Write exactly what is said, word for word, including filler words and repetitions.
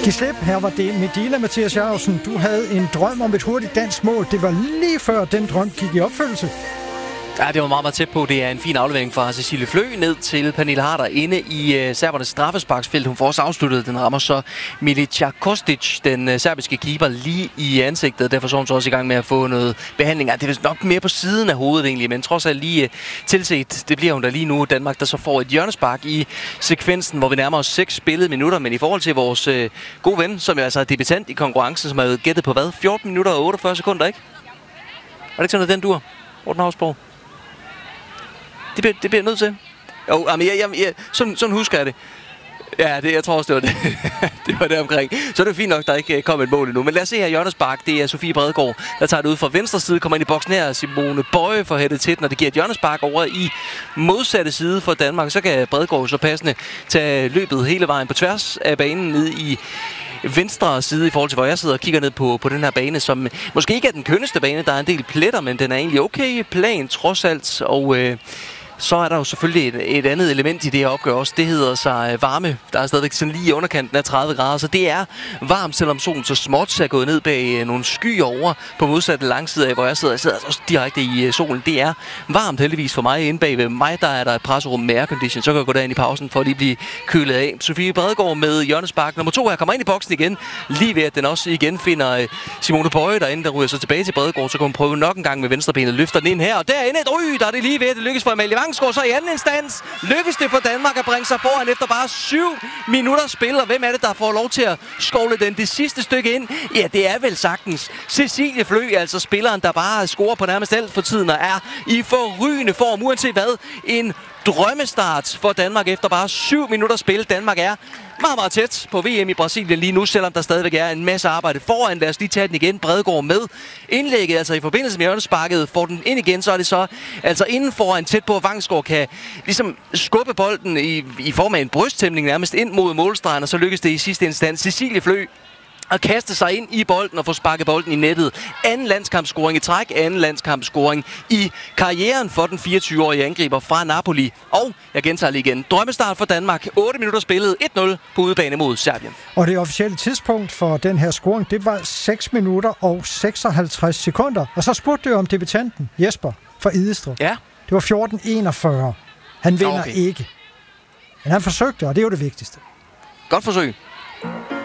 Giv slip, her var det Medina, Mathias Jacobsen. Du havde en drøm om et hurtigt dansk mål. Det var lige før den drøm gik i opfyldelse. Ja, det var meget, meget tæt på. Det er en fin aflevering fra Cecilie Flø ned til Pernille Harder inde i uh, serbernes straffesparksfelt. Hun får også afsluttet. Den rammer så Milica Kostic, den uh, serbiske keeper, lige i ansigtet. Derfor så hun så også i gang med at få noget behandling. Ja, det er nok mere på siden af hovedet egentlig, men trods alt lige uh, tilset. Det bliver hun da lige nu. Danmark, der så får et hjørnespark i sekvensen, hvor vi nærmer os seks spillede minutter. Men i forhold til vores uh, gode ven, som jo altså er debutant i konkurrencen, som har gættet på hvad? fjorten minutter og otteogfyrre sekunder, ikke? Var det ikke sådan noget, den dur? Morten Hausborg? Det bliver, det bliver nødt til. Jo, jamen, jeg, jeg, jeg, sådan, sådan husker jeg det. Ja, det, jeg tror også, det var det. det var det omkring. Så er det fint nok, der ikke kom et mål endnu. Men lad os se her, hjørnespark. Det er Sofie Bredegaard, der tager det ud fra venstre side, kommer ind i boksen her. Simone Bøje får hættet til, når det giver et hjørnespark over i modsatte side for Danmark. Så kan Bredegaard så passende tage løbet hele vejen på tværs af banen ned i venstre side i forhold til, hvor jeg sidder og kigger ned på, på den her bane, som måske ikke er den kønneste bane. Der er en del pletter, men den er egentlig okay plan, trods alt. Og øh, så er der jo selvfølgelig et, et andet element i det her opgør også. Det hedder sig varme. Der er stadigvæk sådan lige i underkanten af tredive grader, så det er varmt, selvom solen så småt er gået ned bag nogle skyer over på modsatte langside af, hvor jeg sidder. Jeg sidder også direkte i solen. Det er varmt heldigvis for mig. Inde bag ved mig, der er der et presserum med aircondition. Så kan jeg gå derind i pausen for at lige blive kølet af. Sofie Bredegaard med hjørnespark nummer to her kommer ind i boksen igen. Lige ved at den også igen finder Simone Bøje derinde, der ryger så tilbage til Bredegaard. Så kan hun prøve nok en gang med venstrebenet, løfter den ind her. Og derinde et ryg, der er det lige ved at det lykkes for Amalie Vangsgaard. Så i anden instans lykkes det for Danmark at bringe sig foran efter bare syv minutter spil. Og hvem er det, der får lov til at skovle den det sidste stykke ind? Ja, det er vel sagtens Cecilie Flø, altså spilleren, der bare scorer på nærmest alt for tiden og er i forrygende form, uanset hvad. En drømmestart for Danmark efter bare syv minutter spil. Danmark er meget, meget tæt på V M i Brasilien lige nu, selvom der stadigvæk er en masse arbejde foran. Lad os lige tage den igen. Bredegaard med indlægget, altså i forbindelse med hjørnesparket, får den ind igen, så er det så altså inden foran tæt på, at Vangsgaard kan ligesom skubbe bolden i, i form af en brysttæmning nærmest ind mod målstregen, og så lykkes det i sidste instans Cecilie Flø at kaste sig ind i bolden og få sparket bolden i nettet. Anden landskampscoring i træk, anden landskampscoring i karrieren for den fireogtyve-årige angriber fra Napoli. Og jeg gentager lige igen. Drømmestart for Danmark. otte minutter spillet. et nul på udebane mod Serbien. Og det officielle tidspunkt for den her scoring, det var seks minutter og seksoghalvtreds sekunder. Og så spurgte du om debutanten, Jesper fra Idestrup. Ja. Det var fjorten enogfyrre. Han vinder okay. ikke. Men han forsøgte, og det er jo det vigtigste. Godt forsøg.